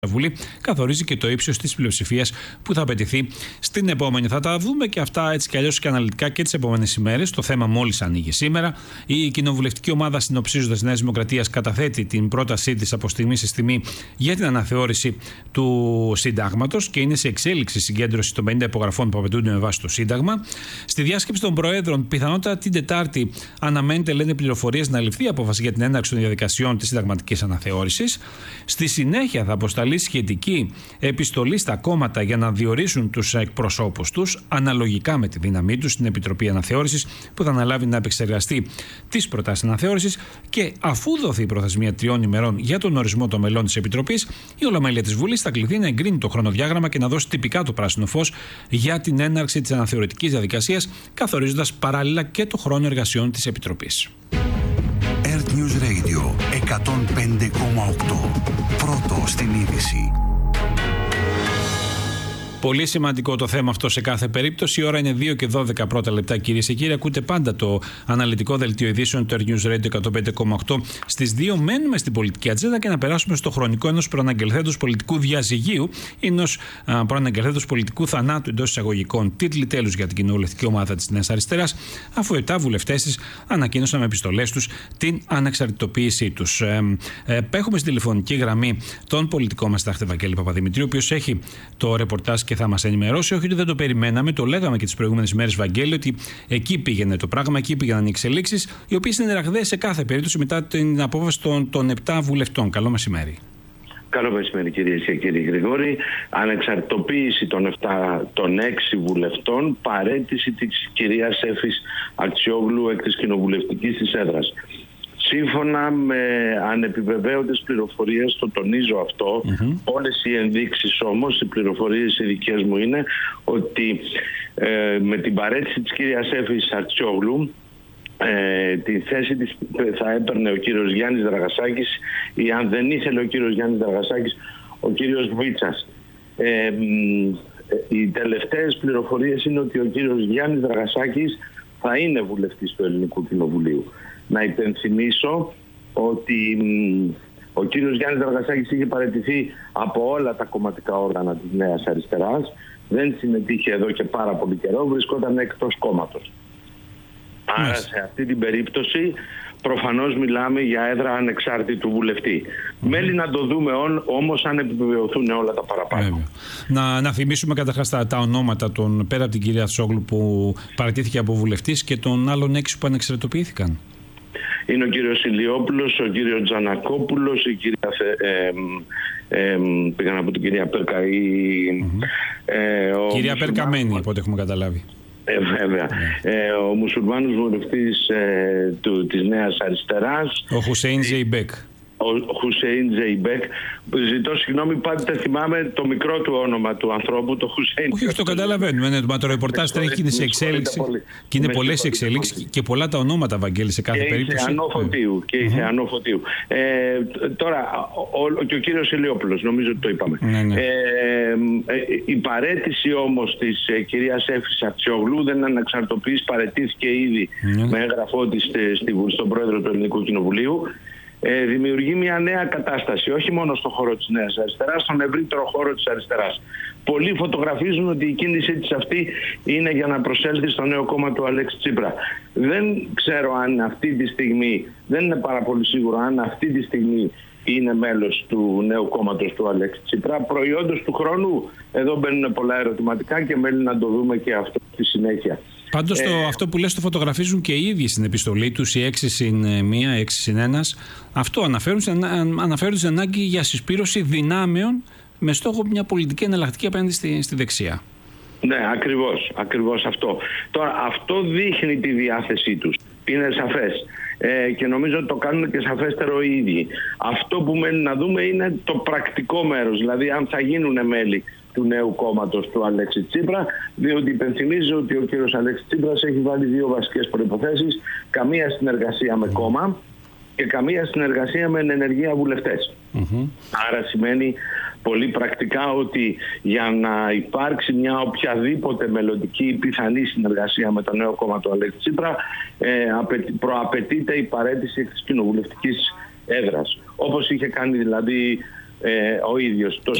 Βουλή καθορίζει και το ύψος της πλειοψηφίας που θα απαιτηθεί στην επόμενη. Θα τα δούμε και αυτά έτσι κι αλλιώς και αναλυτικά και τις επόμενες ημέρες. Το θέμα μόλις ανοίγει σήμερα. Η κοινοβουλευτική ομάδα, συνοψίζοντας, Νέας Δημοκρατίας καταθέτει την πρότασή της από στιγμή σε στιγμή για την αναθεώρηση του Συντάγματος και είναι σε εξέλιξη συγκέντρωση των 50 υπογραφών που απαιτούνται με βάση το Σύνταγμα. Στη διάσκεψη των Προέδρων, πιθανότατα την Τετάρτη, αναμένεται, λένε πληροφορίες, να ληφθεί απόφαση για την έναρξη των διαδικασιών της συνταγματικής αναθεώρησης. Στη συνέχεια θα αποσταλεί σχετική επιστολή στα κόμματα για να διορίσουν τους εκπροσώπους τους αναλογικά με τη δύναμή τους στην Επιτροπή Αναθεώρησης που θα αναλάβει να επεξεργαστεί τις προτάσεις αναθεώρησης και αφού δοθεί η προθεσμία 3 ημερών για τον ορισμό των μελών της Επιτροπής, η Ολομέλεια της Βουλής θα κληθεί να εγκρίνει το χρονοδιάγραμμα και να δώσει τυπικά το πράσινο φως για την έναρξη της αναθεωρητικής διαδικασίας, καθορίζοντας παράλληλα και το χρόνο εργασιών της Επιτροπής. Earth News Radio 105,8. Πρώτο στην είδηση. Πολύ σημαντικό το θέμα αυτό σε κάθε περίπτωση. Η ώρα είναι 2 και 12 πρώτα λεπτά, κυρίες και κύριοι. Ακούτε πάντα το αναλυτικό δελτίο ειδήσεων του Earth News Radio 105,8. Στις 2 μένουμε στην πολιτική ατζέντα και να περάσουμε στο χρονικό ενός προαναγγελθέντος πολιτικού διαζυγίου, ενός προαναγγελθέντος πολιτικού θανάτου εντός εισαγωγικών. Τίτλοι τέλους για την κοινοβουλευτική ομάδα της Νέας Αριστεράς, αφού 7 βουλευτές της ανακοίνωσαν με επιστολές τους την ανεξαρτητοποίησή τους. Έχουμε στη τηλεφωνική γραμμή τον πολιτικό μας συντάκτη Βαγγέλη Παπαδημητρίου, ο οποίος έχει το ρεπορτάζ και θα μας ενημερώσει. Όχι ότι δεν το περιμέναμε, το λέγαμε και τις προηγούμενες ημέρες, Βαγγέλη, ότι εκεί πήγαινε το πράγμα, εκεί πήγαιναν οι εξελίξεις, οι οποίες είναι ραγδαίες σε κάθε περίπτωση μετά την απόφαση των 7 βουλευτών. Καλό μεσημέρι. Καλό μεσημέρι, κυρίες και κύριοι. Γρηγόρη, ανεξαρτητοποίηση των 6 βουλευτών, παραίτηση της κυρίας Έφης Αξιόγλου εκ της κοινοβουλευτικής της έδρας. Σύμφωνα με ανεπιβεβαίωτες πληροφορίες, το τονίζω αυτό, όλες οι ενδείξεις όμως, οι πληροφορίες οι δικές μου είναι ότι με την παραίτηση της κυρίας Έφης Αξιόγλου τη θέση της θα έπαιρνε ο κύριος Γιάννης Δραγασάκης ή, αν δεν ήθελε ο κύριος Γιάννης Δραγασάκης, ο κύριος Βίτσας. Οι τελευταίες πληροφορίες είναι ότι ο κύριος Γιάννης Δραγασάκης θα είναι βουλευτής του Ελληνικού Κοινοβουλίου. Να υπενθυμίσω ότι ο κύριος Γιάννης Δραγασάκης είχε παραιτηθεί από όλα τα κομματικά όργανα της Νέας Αριστεράς, δεν συμμετείχε εδώ και πάρα πολύ καιρό, βρισκόταν εκτός κόμματος. Άρα σε αυτή την περίπτωση προφανώς μιλάμε για έδρα ανεξάρτητου βουλευτή. Μένει να το δούμε όμως αν επιβεβαιωθούν όλα τα παραπάνω. Να θυμίσουμε καταρχάς τα ονόματα πέρα από την κυρία Αξιόγλου που παραιτήθηκε από βουλευτής και των άλλων 6 που ανεξαρτητοποιήθηκαν. Είναι ο κύριος Ηλιόπουλος, ο κύριος Τζανακόπουλος, η κυρία πήγα να πω την κυρία Πέρκα κυρία Περκαμένη, από ό,τι έχουμε καταλάβει. Βέβαια. Ο μουσουλμάνος βουλευτής της Νέας Αριστεράς, ο Χουσέιν Ζεϊμπέκ. Ο Χουσέιν Ζεϊμπέκ. Ζητώ συγγνώμη, πάντα θυμάμαι το μικρό του όνομα του ανθρώπου, το Χουσέιν. Όχι, το καταλαβαίνουμε. Μα το ρεπορτάζ τρέχει σε εξέλιξη. Και είναι πολλές εξελίξεις και πολλά τα ονόματα, Βαγγέλη, σε κάθε περίπτωση. Και η Θεανό Φωτίου. Τώρα, και ο κύριος Ηλιόπουλος, νομίζω ότι το είπαμε. Η παραίτηση όμως της κυρίας Έφης Αξιόγλου δεν αναξαρτοποιείς, παραιτήθηκε ήδη με έγγραφό της στον πρόεδρο του Ελληνικού Κοινοβουλίου. Δημιουργεί μια νέα κατάσταση, όχι μόνο στον χώρο της Νέας Αριστεράς, στον ευρύτερο χώρο της αριστεράς. Πολλοί φωτογραφίζουν ότι η κίνησή της αυτή είναι για να προσέλθει στο νέο κόμμα του Αλέξη Τσίπρα. Δεν ξέρω αν αυτή τη στιγμή, δεν είναι πάρα πολύ σίγουρο αν αυτή τη στιγμή είναι μέλος του νέου κόμματος του Αλέξη Τσίπρα. Προϊόντος του χρόνου, εδώ μπαίνουν πολλά ερωτηματικά και μένει να το δούμε και αυτό στη συνέχεια. Πάντως αυτό που λες το φωτογραφίζουν και οι ίδιοι στην επιστολή τους, οι 6+1, 6+1. Αυτό αναφέρουν στην ανάγκη για συσπήρωση δυνάμεων με στόχο μια πολιτική εναλλακτική απέναντι στη δεξιά. Ναι, ακριβώς αυτό. Τώρα, αυτό δείχνει τη διάθεσή τους. Είναι σαφές. Και νομίζω ότι το κάνουν και σαφέστερο οι ίδιοι. Αυτό που μένει να δούμε είναι το πρακτικό μέρος, δηλαδή αν θα γίνουν μέλη του νέου κόμματος του Αλέξη Τσίπρα, διότι υπενθυμίζω ότι ο κύριος Αλέξη Τσίπρας έχει βάλει 2 βασικές προϋποθέσεις: καμία συνεργασία με κόμμα και καμία συνεργασία με ενεργεία βουλευτές. Άρα σημαίνει πολύ πρακτικά ότι για να υπάρξει μια οποιαδήποτε μελλοντική πιθανή συνεργασία με το νέο κόμμα του Αλέξη Τσίπρα, προαπαιτείται η παραίτηση της κοινοβουλευτικής έδρας. Όπως είχε κάνει δηλαδή ο ίδιος. Το